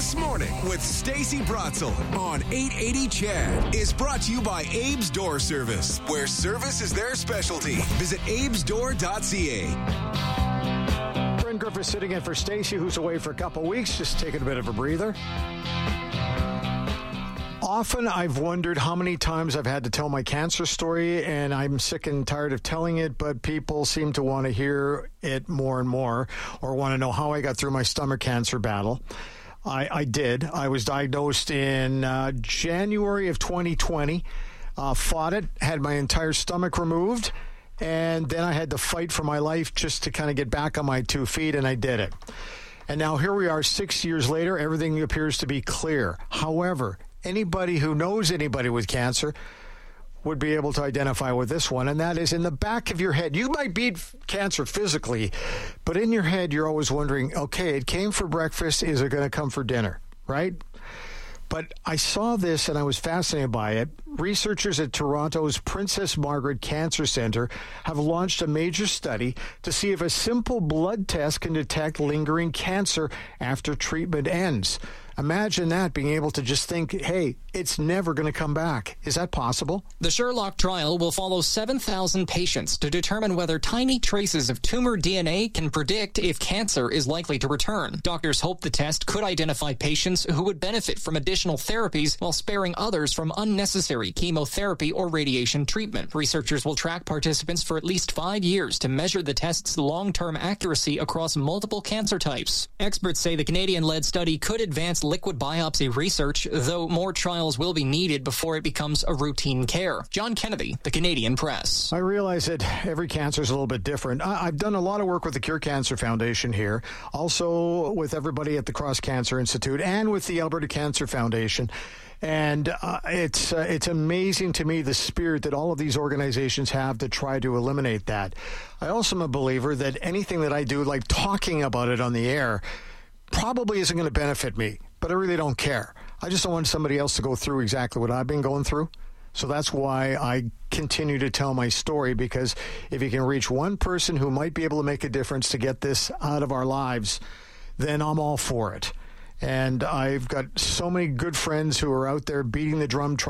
This Morning with Stacey Bratzel on 880 CHED is brought to you by Abe's Door Service, where service is their specialty. Visit abesdoor.ca. Bryn Griffith sitting in for Stacey, who's away for a couple weeks, just taking a bit of a breather. Often I've wondered how many times I've had to tell my cancer story, and I'm sick and tired of telling it, but people seem to want to hear it more and more, or want to know how I got through my stomach cancer battle. I did. I was diagnosed in January of 2020, fought it, had my entire stomach removed, and then I had to fight for my life just to kind of get back on my 2 feet, and I did it. And now here we are 6 years later, everything appears to be clear. However, anybody who knows anybody with cancer would be able to identify with this one, and that is in the back of your head. You might beat cancer physically, but in your head, you're always wondering, okay, it came for breakfast. Is it going to come for dinner, right? But I saw this, and I was fascinated by it. Researchers at Toronto's Princess Margaret Cancer Centre have launched a major study to see if a simple blood test can detect lingering cancer after treatment ends. Imagine that, being able to just think, hey, it's never going to come back. Is that possible? The Sherlock trial will follow 7,000 patients to determine whether tiny traces of tumor DNA can predict if cancer is likely to return. Doctors hope the test could identify patients who would benefit from additional therapies while sparing others from unnecessary chemotherapy or radiation treatment. Researchers will track participants for at least 5 years to measure the test's long-term accuracy across multiple cancer types. Experts say the Canadian-led study could advance liquid biopsy research, though more trials will be needed before it becomes a routine care. John Kennedy, the Canadian Press. I realize that every cancer is a little bit different. I've done a lot of work with the Cure Cancer Foundation here, also with everybody at the Cross Cancer Institute and with the Alberta Cancer Foundation. And it's amazing to me the spirit that all of these organizations have to try to eliminate that. I also am a believer that anything that I do, like talking about it on the air, probably isn't going to benefit me, but I really don't care. I just don't want somebody else to go through exactly what I've been going through. So that's why I continue to tell my story, because if you can reach one person who might be able to make a difference to get this out of our lives, then I'm all for it. And I've got so many good friends who are out there beating the drum,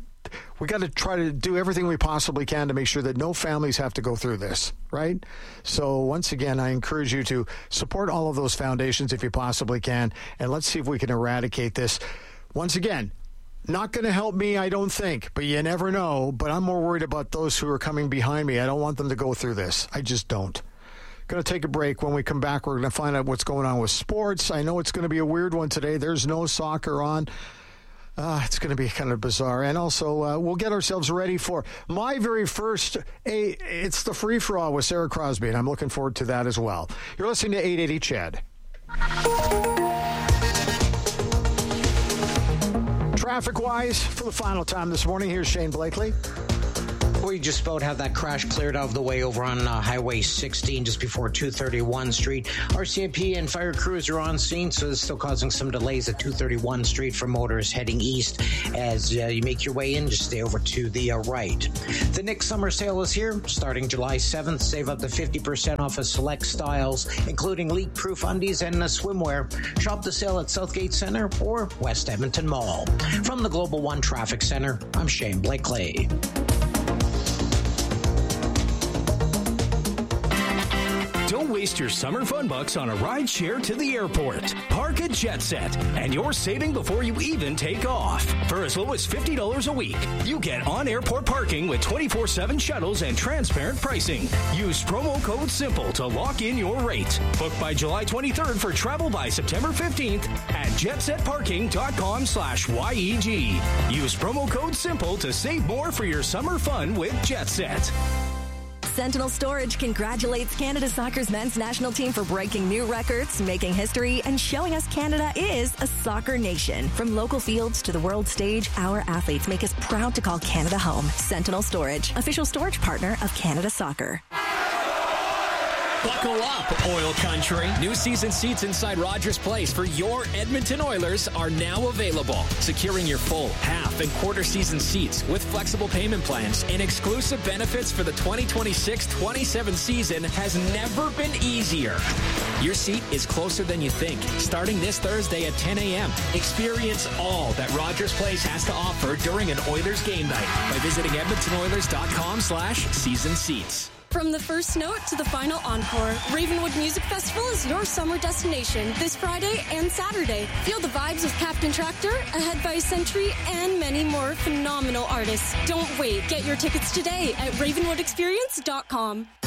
we got to try to do everything we possibly can to make sure that no families have to go through this, right? So once again, I encourage you to support all of those foundations if you possibly can, and let's see if we can eradicate this. Once again, not going to help me, I don't think, but you never know. But I'm more worried about those who are coming behind me. I don't want them to go through this. I just don't. Going to take a break. When we come back, we're going to find out what's going on with sports. I know it's going to be a weird one today. There's no soccer on. It's going to be kind of bizarre. And also, we'll get ourselves ready for my very first, it's the free-for-all with Sarah Crosby, and I'm looking forward to that as well. You're listening to 880 CHED. Traffic-wise, for the final time this morning, here's Shane Blakely. We just about have that crash cleared out of the way over on Highway 16 just before 231 Street. RCMP and fire crews are on scene, so it's still causing some delays at 231 Street for motors heading east. As you make your way in, just stay over to the right. The Nick Summer Sale is here, starting July 7th. Save up to 50% off of select styles, including leak-proof undies and swimwear. Shop the sale at Southgate Center or West Edmonton Mall. From the Global One Traffic Center, I'm Shane Blakely. Don't waste your summer fun bucks on a ride share to the airport. Park at JetSet, and you're saving before you even take off. For as low as $50 a week, you get on-airport parking with 24/7 shuttles and transparent pricing. Use promo code SIMPLE to lock in your rate. Book by July 23rd for travel by September 15th at jetsetparking.com/YEG. Use promo code SIMPLE to save more for your summer fun with JetSet. Sentinel Storage congratulates Canada Soccer's men's national team for breaking new records, making history, and showing us Canada is a soccer nation. From local fields to the world stage, our athletes make us proud to call Canada home. Sentinel Storage, official storage partner of Canada Soccer. Buckle up, Oil Country. New season seats inside Rogers Place for your Edmonton Oilers are now available. Securing your full, half, and quarter season seats with flexible payment plans and exclusive benefits for the 2026-27 season has never been easier. Your seat is closer than you think. Starting this Thursday at 10 a.m. Experience all that Rogers Place has to offer during an Oilers game night by visiting EdmontonOilers.com/season seats. From the first note to the final encore, Ravenwood Music Festival is your summer destination this Friday and Saturday. Feel the vibes of Captain Tractor, Ahead by a Century, and many more phenomenal artists. Don't wait. Get your tickets today at ravenwoodexperience.com.